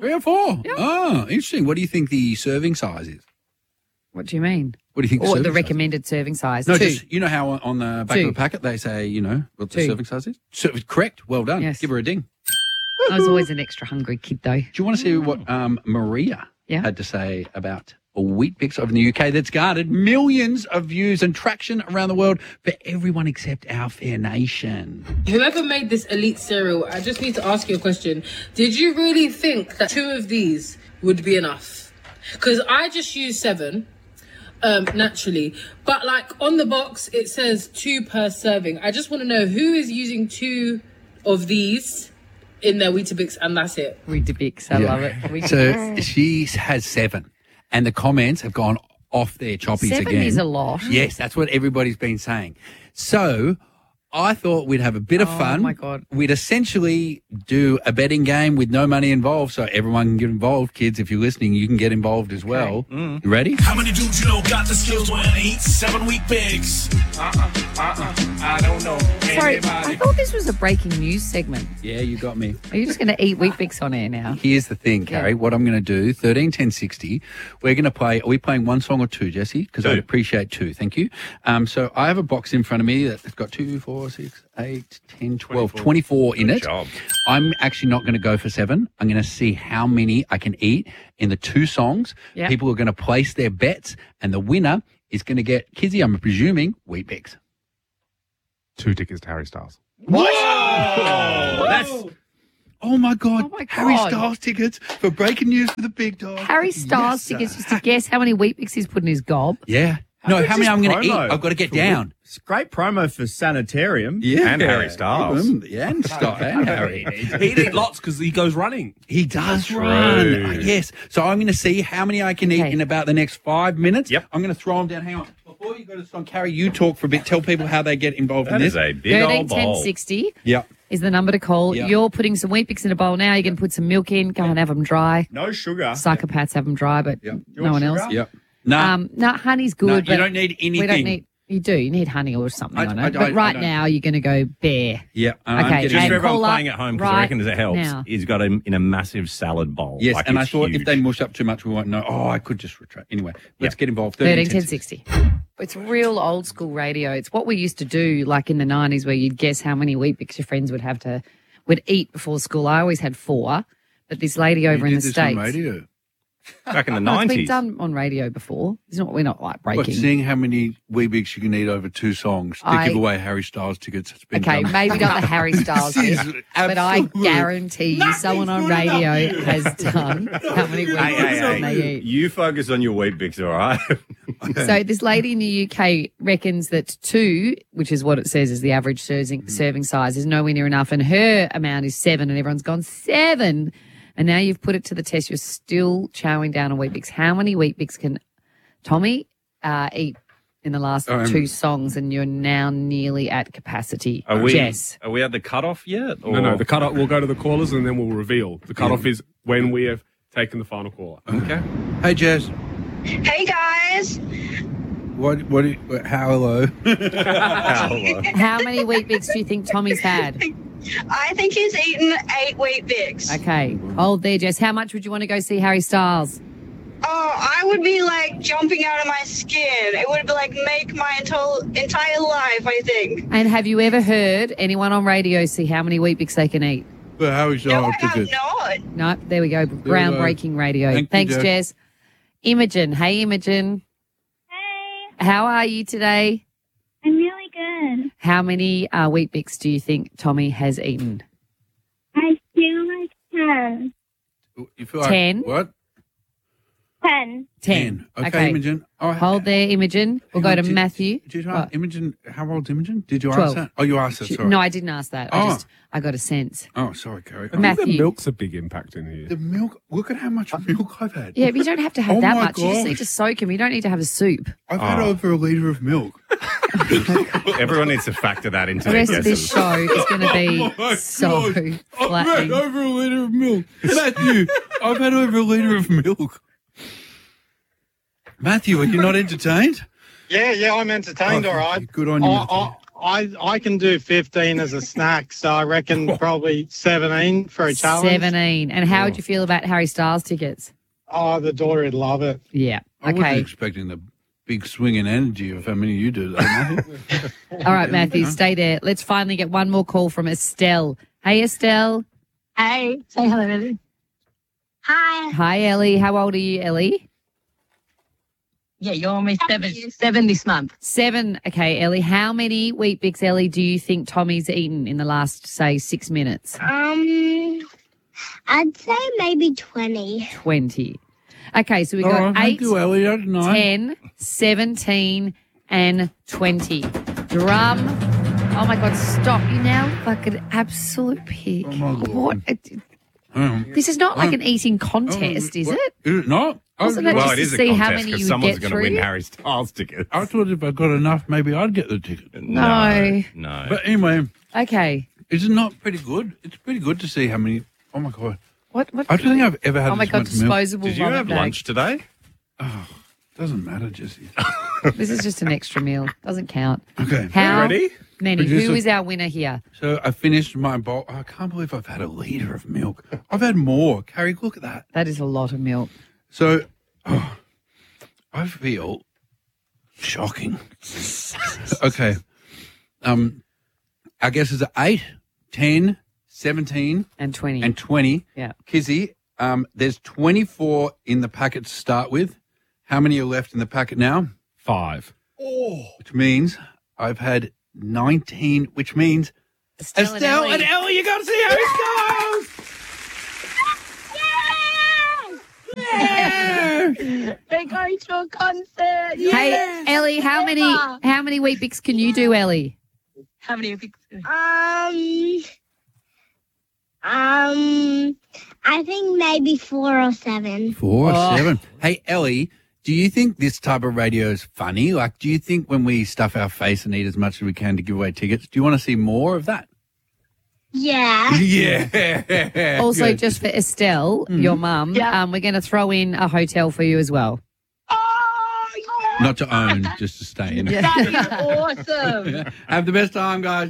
3 or 4? Yeah. Oh, interesting. What do you think the serving size is? What do you mean? What do you think Or serving the size recommended serving size? No, 2. just, you know how on the back 2. of the packet they say, what the 2. serving size is? Correct. Well done. Yes. Give her a ding. I was always an extra hungry kid, though. Do you want to see what Maria had to say about a Weet-Bix over in the UK that's garnered millions of views and traction around the world for everyone except our fair nation? Whoever made this elite cereal, I just need to ask you a question. Did you really think that 2 of these would be enough? Because I just use 7. Naturally, but like on the box it says 2 per serving. I just want to know who is using 2 of these in their Weetabix and that's it. Weetabix, I love it. Weetabix. So she has 7, and the comments have gone off their choppies 7 again. is a lot. Yes, that's what everybody's been saying. So I thought we'd have a bit of fun. Oh, my God. We'd essentially do a betting game with no money involved, so everyone can get involved. Kids, if you're listening, you can get involved as well. You ready? How many dudes you know got the skills when eat 7 Weet-Bix? I don't know. Sorry, I thought this was a breaking news segment. Yeah, you got me. Are you just going to eat Weet-Bix on air now? Here's the thing, Carrie. What I'm going to do, 13, 10, 60, we're going to play, are we playing 1 song or 2, Jesse? Because I'd appreciate 2, thank you. So I have a box in front of me that's got 2, 4, 6, 8, 10, 12, 24 in it. job. I'm actually not going to go for 7. I'm going to see how many I can eat in the 2 songs. Yep. People are going to place their bets, and the winner is going to get, Kizzy, I'm presuming, Weet-Bix. 2 tickets to Harry Styles. What? Oh my God. Oh my Harry God. Styles tickets for breaking news for the big dog. Harry Styles tickets just to guess how many Weet-Bix he's put in his gob. Yeah. No, how many I'm going to eat? promo I've got to get down. It's great promo for Sanitarium. Yeah. And Harry Styles. Yeah, and Harry. He'd eat lots because he goes running. He does run. Yes. So I'm going to see how many I can eat Okay. in about the next 5 minutes. Yep. I'm going to throw them down. Hang on. Before you go to the song, Carrie, you talk for a bit. Tell people how they get involved in That this. is a big 13 old 10 bowl. 60 Yeah. is the number to call. Yeah. You're putting some Weet-Bix in a bowl now. You're going to put some milk in. Go and have them dry. No sugar. Psychopaths have them dry, but Yeah. no one else. Yeah. No. No, honey's good. No, you but don't need We don't anything. need. You do. You need honey or something I- on I it. don't- But right I don't. now, you're going to go bare. Yeah. and I'm Okay, getting- Just and for everyone call up playing at home, because I right reckon it helps, now. he's got him in a massive salad bowl. Yes, Like, and I it's thought if huge. they mush up too much, we won't know. Oh, I could just retract. Anyway, let's Yep. get involved. 13 10 60. It's real old school radio. It's what we used to do like in the 90s where you'd guess how many Weet-Bix your friends would eat before school. I always had 4, but this lady over in the States. radio. Back in the No, it's been 90s. done on radio before. We're not like But breaking. seeing how many Weet-Bix you can eat over 2 songs to I- give away Harry Styles tickets. It's been Okay, done. maybe not the Harry Styles This bit, is but I absolute- guarantee you someone on radio has done how many Weet-Bix can they eat. You focus on your Weet-Bix, all right? So this lady in the UK reckons that 2, which is what it says is the average serving size, is nowhere near enough, and her amount is 7, and everyone's gone 7. And now you've put it to the test. You're still chowing down a Weet-Bix. How many Weet-Bix can Tommy eat in the last 2 songs? And you're now nearly at capacity. Are we Jess. at the cutoff yet? Or? No, the cutoff. We'll go to the callers and then we'll reveal. The cutoff is when we have taken the final caller. Okay. Hey, Jess. Hey guys, How hello? How many Weet-Bix do you think Tommy's had? I think he's eaten 8 Weet-Bix. Okay, hold there, Jess. How much would you want to go see Harry Styles? Oh, I would be like jumping out of my skin. It would like make my entire life, I think. And have you ever heard anyone on radio see how many Weet-Bix they can eat? But Harry No, Styles I have tickets. not. No, there we go. Groundbreaking radio. Thank you, Thanks, Jess. Jess. Imogen. Hey, Imogen. Hey, How are you today? I'm really good. How many Weet-Bix do you think Tommy has eaten? I feel like 10. You feel like, 10? What? 10. 10. Okay, Imogen. All right. Hold there, Imogen. We'll Hang go on, to Matthew. Did you What? ask Imogen? How old's Imogen? Did you 12. ask that? Oh, you asked that. Sorry. No, I didn't ask that. Oh. I got a sense. Oh, sorry, Carrie. I think Matthew. the milk's a big impact in here. The milk. Look at how much milk I've had. Yeah, but you don't have to have Oh that my much. You just gosh. need to soak him. You don't need to have a soup. I've had over a litre of milk. Everyone needs to factor that into The their rest of this guesses. show is going to be Oh my so God. I've had flattening. over a litre of milk. Matthew, I've had over a litre of milk. Matthew, are you not entertained? Yeah, I'm entertained, all right. Good on you. I can do 15 as a snack, so I reckon probably 17 for a challenge. 17. And how would you feel about Harry Styles tickets? Oh, the daughter would love it. Yeah. I wasn't Okay. expecting the big swing in energy of how many you do. Though, Matthew. All right, Matthew, stay there. Let's finally get one more call from Estelle. Hey, Estelle. Hey, say hello, Ellie. Hi. Hi, Ellie. How old are you, Ellie? Yeah, you're almost 7 this month. 7. Okay, Ellie. How many Wheat Bix, Ellie, do you think Tommy's eaten in the last, say, 6 minutes? I'd say maybe 20. 20. Okay, so we All got right, 8, thank you, Ellie. That's nice. 10, 17, and 20. Drum. Oh, my God, stop. You now like an absolute pig. Oh, my God. What? This is not like an eating contest, is it? Is it not? Wasn't it Well, just it to is a see how contest many because you someone's get going to win through? Harry Styles tickets. I thought if I got enough, maybe I'd get the ticket. No. No. But anyway, Okay. is it not pretty good? It's pretty good to see how many. Oh, my God. What? I don't think I've ever had Oh, my this God, much milk. disposable Did you vomit have bag. lunch today? Doesn't matter, Jesse. This is just an extra meal. Doesn't count. Okay. How Ready? many? Producer- Who is our winner here? So I finished my bowl. I can't believe I've had a litre of milk. I've had more. Carrie, look at that. That is a lot of milk. So I feel shocking. Okay. I guess it's 8, 10, 17, And 20. and 20. Yeah. Kizzy, there's 24 in the packet to start with. How many are left in the packet now? 5. Which means I've had 19, which means Estelle and Ellie, you got to see how it goes. We're going to a concert. Hey, Ellie, how many Wheat Bix can you do, Ellie? How many have you? I think maybe 4 or 7. 4 or 7. Hey, Ellie, do you think this type of radio is funny? Like, do you think when we stuff our face and eat as much as we can to give away tickets, do you want to see more of that? Yeah. Yeah. Also, Good. just for Estelle, your mum, we're going to throw in a hotel for you as well. Not to own, just to stay in. That'd be awesome. Have the best time, guys.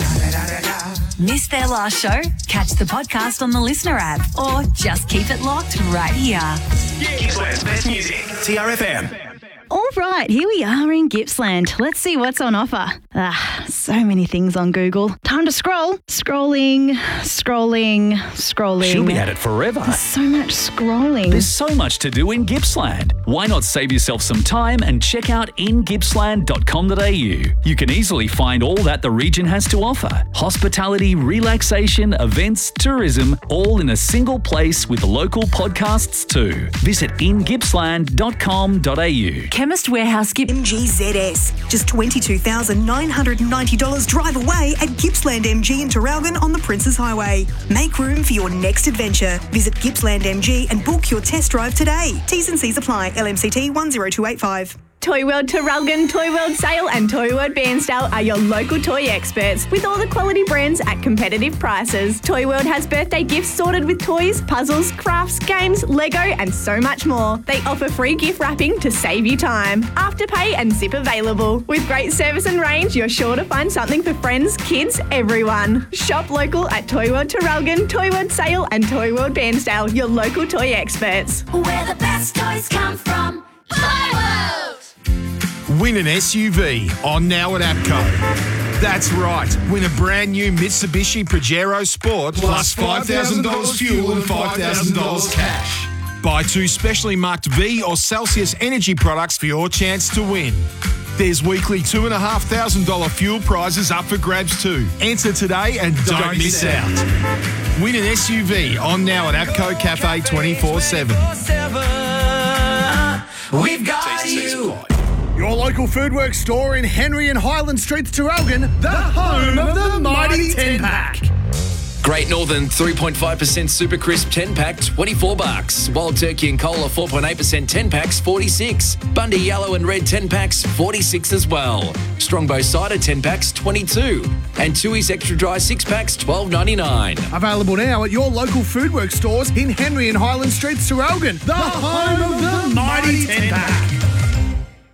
Missed their last show? Catch the podcast on the Listener app or just keep it locked right here. Gippsland's best music. TRFM. All right, here we are in Gippsland. Let's see what's on offer. So many things on Google. Time to scroll. Scrolling. She'll be at it forever. There's so much scrolling. There's so much to do in Gippsland. Why not save yourself some time and check out ingippsland.com.au? You can easily find all that the region has to offer. Hospitality, relaxation, events, tourism, all in a single place with local podcasts too. Visit ingippsland.com.au. Chemist Warehouse MGZS. Just $22,990 drive away at Gippsland MG in Terralgan on the Princes Highway. Make room for your next adventure. Visit Gippsland MG and book your test drive today. T's and C's apply. LMCT 10285. Toy World Terralgan, Toy World Sale and Toy World Bairnsdale are your local toy experts with all the quality brands at competitive prices. Toy World has birthday gifts sorted with toys, puzzles, crafts, games, Lego and so much more. They offer free gift wrapping to save you time. Afterpay and zip available. With great service and range, you're sure to find something for friends, kids, everyone. Shop local at Toy World Terralgan, Toy World Sale and Toy World Bairnsdale, your local toy experts. Where the best toys come from. Toy World! Win an SUV on Now at APCO. That's right. Win a brand new Mitsubishi Pajero Sport plus $5,000 fuel and $5,000 cash. Buy 2 specially marked V or Celsius energy products for your chance to win. There's weekly $2,500 fuel prizes up for grabs too. Enter today and don't miss out. Win an SUV on Now at APCO Cafe 24/7. We've got you. Your local Foodworks store in Henry and Highland Streets, Terralgan, the home of the mighty 10-pack. Great Northern 3.5% Super Crisp 10-pack, $24. Wild Turkey and Cola 4.8% 10-packs, $46. Bundy Yellow and Red 10-packs, $46 as well. Strongbow Cider 10-packs, $22. And Tooheys Extra Dry 6-packs, $12.99. Available now at your local Foodworks stores in Henry and Highland Streets, Terralgan, the home of the mighty 10-pack.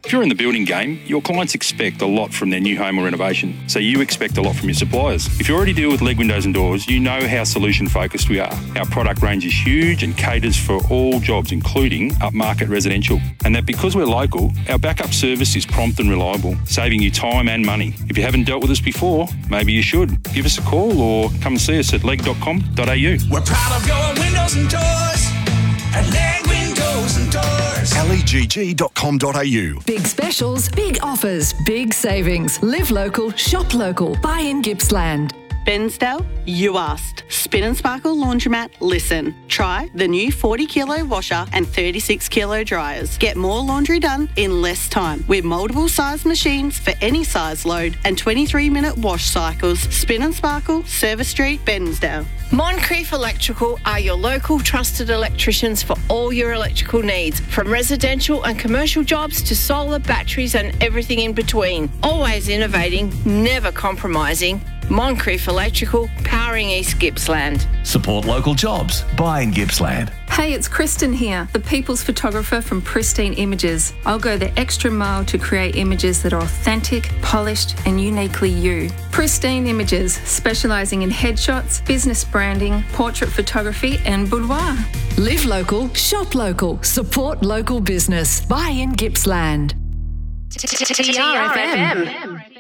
If you're in the building game, your clients expect a lot from their new home or renovation, so you expect a lot from your suppliers. If you already deal with Legg Windows and Doors, you know how solution-focused we are. Our product range is huge and caters for all jobs, including upmarket residential. And that because we're local, our backup service is prompt and reliable, saving you time and money. If you haven't dealt with us before, maybe you should. Give us a call or come and see us at legg.com.au. We're proud of your windows and doors at Legg Windows and Doors. legg.com.au. Big specials, big offers, big savings. Live local, shop local. Buy in Gippsland. Bensdale, you asked. Spin and Sparkle Laundromat, listen. Try the new 40-kilo washer and 36-kilo dryers. Get more laundry done in less time with multiple size machines for any size load and 23-minute wash cycles. Spin and Sparkle, Service Street, Bensdale. Moncrief Electrical are your local trusted electricians for all your electrical needs, from residential and commercial jobs to solar, batteries and everything in between. Always innovating, never compromising. Moncrief Electrical, powering East Gippsland. Support local jobs. Buy in Gippsland. Hey, it's Kristen here, the people's photographer from Pristine Images. I'll go the extra mile to create images that are authentic, polished and uniquely you. Pristine Images, specialising in headshots, business branding, portrait photography and boudoir. Live local, shop local, support local business. Buy in Gippsland. TRFM.